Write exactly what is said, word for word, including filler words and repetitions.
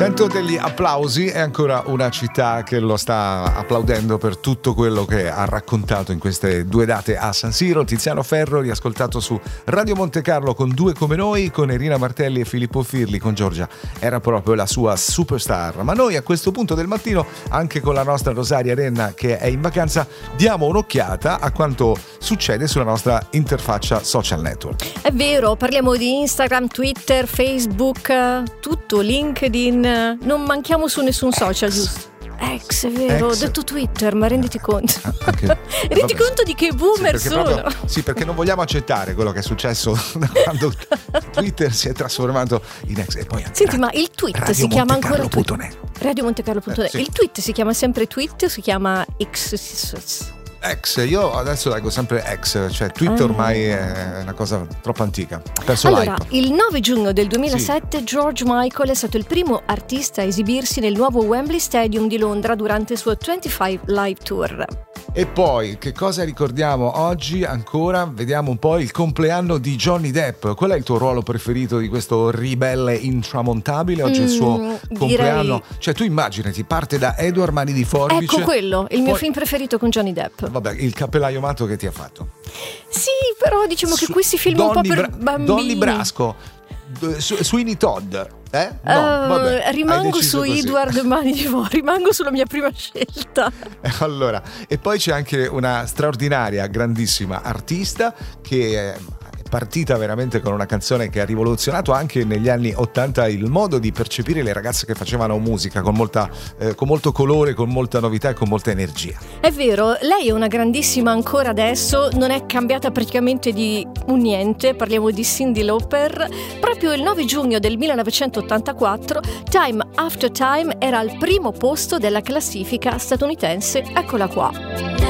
Sento degli applausi, è ancora una città che lo sta applaudendo per tutto quello che ha raccontato in queste due date a San Siro. Tiziano Ferro, riascoltato su Radio Monte Carlo con Due come noi, con Irina Martelli e Filippo Firli. Con Giorgia era proprio la sua superstar. Ma noi a questo punto del mattino, anche con la nostra Rosaria Renna che è in vacanza, diamo un'occhiata a quanto succede sulla nostra interfaccia social network. È vero, parliamo di Instagram, Twitter, Facebook, tutto, LinkedIn. Non manchiamo su nessun social, Ex. giusto? Ex, è vero, Ex. ho detto Twitter, ma renditi conto. Anche, Rendi vabbè, conto di che boomer sì, sono. proprio, sì, perché non vogliamo accettare quello che è successo da quando Twitter si è trasformato in ex. E poi Senti, ma il tweet Radio si chiama ancora Montecarlo punto net. Radio Montecarlo punto net. Eh, sì. Il tweet si chiama sempre tweet o si chiama X? Ex, io adesso leggo sempre ex, cioè Twitter ormai è una cosa troppo antica. Ha perso Allora, l'hype. il nove giugno del duemilasette George Michael è stato il primo artista a esibirsi nel nuovo Wembley Stadium di Londra durante il suo venticinque Live Tour. E poi, che cosa ricordiamo oggi ancora? Vediamo un po' il compleanno di Johnny Depp. Qual è il tuo ruolo preferito di questo ribelle intramontabile? Oggi è il suo Mm, compleanno. direi- Cioè tu immaginati, parte da Edward Mani di Forbice. Ecco quello, il mio poi- film preferito con Johnny Depp. Vabbè, il cappellaio matto che ti ha fatto? Sì, però diciamo che Su- questi film un po' Donny per Bra- bambini. Donny Brasco, D- Su- Sweeney Todd, eh? No, Uh, vabbè, hai rimango deciso su così. Edward Mani di Forbice, rimango sulla mia prima scelta. Allora, e poi c'è anche una straordinaria, grandissima artista che è partita veramente con una canzone che ha rivoluzionato anche negli anni ottanta il modo di percepire le ragazze che facevano musica con molta, eh, con molto colore, con molta novità e con molta energia. È vero, lei è una grandissima ancora adesso, non è cambiata praticamente di un niente, parliamo di Cyndi Lauper. Proprio il nove giugno del millenovecentottantaquattro Time After Time era al primo posto della classifica statunitense, eccola qua.